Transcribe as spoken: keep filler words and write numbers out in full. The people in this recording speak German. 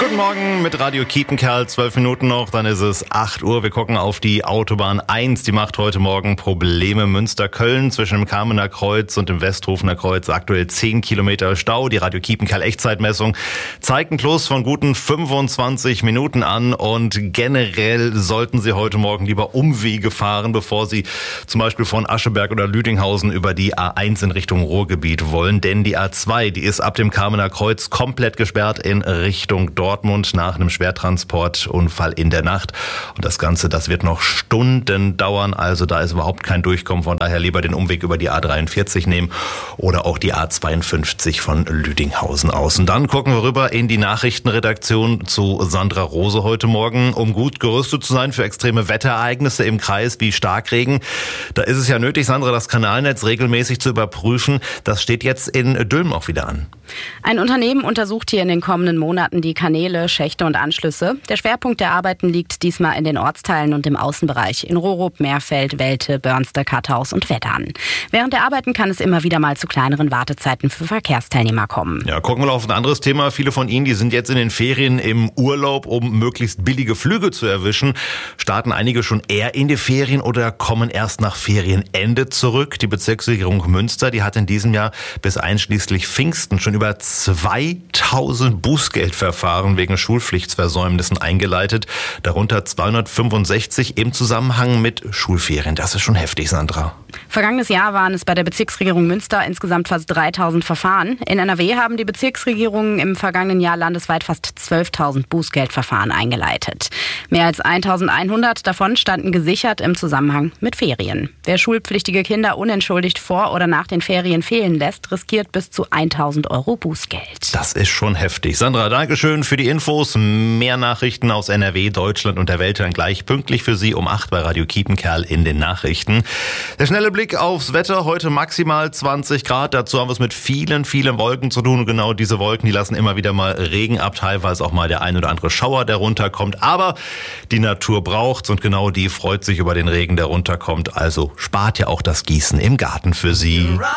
Guten Morgen mit Radio Kiepenkerl, zwölf Minuten noch, dann ist es acht Uhr. Wir gucken auf die Autobahn eins, die macht heute Morgen Probleme. Münster-Köln zwischen dem Kamener Kreuz und dem Westhofener Kreuz, aktuell zehn Kilometer Stau. Die Radio Kiepenkerl Echtzeitmessung zeigt einen Plus von guten fünfundzwanzig Minuten an und generell sollten Sie heute Morgen lieber Umwege fahren, bevor Sie zum Beispiel von Ascheberg oder Lüdinghausen über die A eins in Richtung Ruhrgebiet wollen, denn die A zwei, die ist ab dem Kamener Kreuz komplett gesperrt in Richtung Dortmund nach einem Schwertransportunfall in der Nacht. Und das Ganze, das wird noch Stunden dauern, also da ist überhaupt kein Durchkommen. Von daher lieber den Umweg über die A dreiundvierzig nehmen oder auch die A zweiundfünfzig von Lüdinghausen aus. Und dann gucken wir rüber in die Nachrichtenredaktion zu Sandra Rose heute Morgen, um gut gerüstet zu sein für extreme Wetterereignisse im Kreis wie Starkregen. Da ist es ja nötig, Sandra, das Kanalnetz regelmäßig zu überprüfen. Das steht jetzt in Dülmen auch wieder an. Ein Unternehmen untersucht hier in den kommenden Monaten die Kanäle, Schächte und Anschlüsse. Der Schwerpunkt der Arbeiten liegt diesmal in den Ortsteilen und im Außenbereich in Rorup, Meerfeld, Welte, Börnster, Katthaus und Wettern. Während der Arbeiten kann es immer wieder mal zu kleineren Wartezeiten für Verkehrsteilnehmer kommen. Ja, gucken wir auf ein anderes Thema. Viele von Ihnen, die sind jetzt in den Ferien im Urlaub, um möglichst billige Flüge zu erwischen. Starten einige schon eher in die Ferien oder kommen erst nach Ferienende zurück? Die Bezirksregierung Münster, die hat in diesem Jahr bis einschließlich Pfingsten schon über zweitausend Bußgeldverfahren wegen Schulpflichtversäumnissen eingeleitet, darunter zweihundertfünfundsechzig im Zusammenhang mit Schulferien. Das ist schon heftig, Sandra. Vergangenes Jahr waren es bei der Bezirksregierung Münster insgesamt fast dreitausend Verfahren. In N R W haben die Bezirksregierungen im vergangenen Jahr landesweit fast zwölftausend Bußgeldverfahren eingeleitet. Mehr als eintausendeinhundert davon standen gesichert im Zusammenhang mit Ferien. Wer schulpflichtige Kinder unentschuldigt vor oder nach den Ferien fehlen lässt, riskiert bis zu tausend Euro Bußgeld. Das ist schon heftig. Sandra, Dankeschön für die Infos. Mehr Nachrichten aus N R W, Deutschland und der Welt dann gleich pünktlich für Sie um acht bei Radio Kiepenkerl in den Nachrichten. Der schnelle Blick aufs Wetter. Heute maximal zwanzig Grad. Dazu haben wir es mit vielen, vielen Wolken zu tun. Und genau diese Wolken, die lassen immer wieder mal Regen ab. Teilweise auch mal der ein oder andere Schauer, der runterkommt. Aber die Natur braucht's und genau die freut sich über den Regen, der runterkommt. Also spart ja auch das Gießen im Garten für Sie.